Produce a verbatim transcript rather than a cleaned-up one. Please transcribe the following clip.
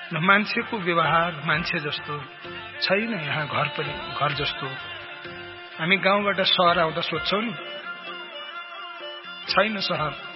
मान्छेको व्यवहार मान्छे जस्तो छैन यहाँ, घर पनि घर जस्तो। हामी गाउँबाट सहर आउँदा सोध्छौं नि, छैन सहर